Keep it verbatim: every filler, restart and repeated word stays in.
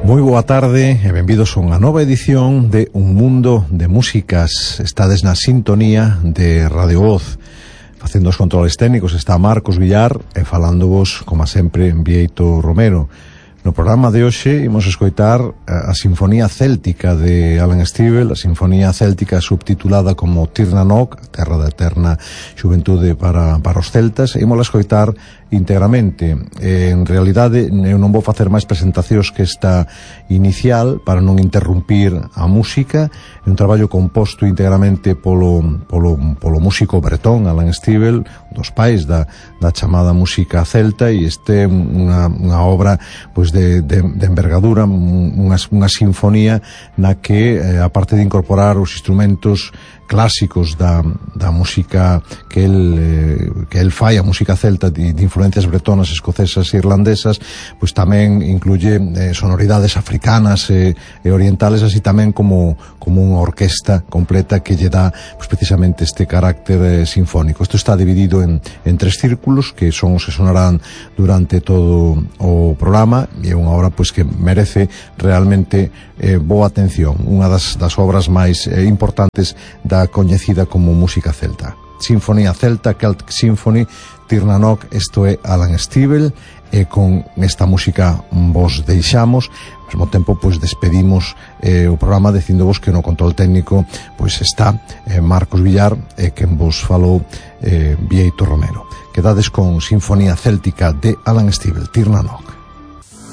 Moi boa tarde e benvidos a unha nova edición de Un Mundo de Músicas. Estades na sintonía de Radio Voz. Facendo os controles técnicos está Marcos Villar e falándovos, como sempre, Bieito Romero. No programa de hoxe imos escoitar a Sinfonía Céltica de Alan Stivell, a Sinfonía Céltica subtitulada como Tir na Nog, Terra da Eterna Xuventude para, para os celtas, e imos escoitar íntegramente. En realidade, eu non vou facer máis presentacións que esta inicial para non interrumpir a música. É un traballo composto íntegramente polo, polo, polo músico bretón Alan Stivell, dos pais da, da chamada música celta, e este é unha, unha obra pois de, de, de envergadura, unha, unha sinfonía na que, eh, aparte de incorporar os instrumentos clásicos da, da música que el, eh, que el fai, a música celta de, de influencias bretonas, escocesas e irlandesas, pois tamén incluye eh, sonoridades africanas e, e orientales, así tamén como, como unha orquesta completa que lle dá pois, precisamente este carácter eh, sinfónico. Isto está dividido en, en tres círculos que son os que sonarán durante todo o programa, e é unha obra pois que merece realmente eh, boa atención, unha das, das obras máis eh, importantes da coñecida como música celta. Sinfonía Celta, Celtic Symphony, Tir na Nog. Isto é Alan Stivell, e con esta música vos deixamos. Ao mesmo tempo, pois, despedimos eh, o programa dicindovos que no control técnico pois está eh, Marcos Villar, e quen vos falou eh, Bieito Romero. Quedades con Sinfonía Céltica de Alan Stivell, Tir na Nog.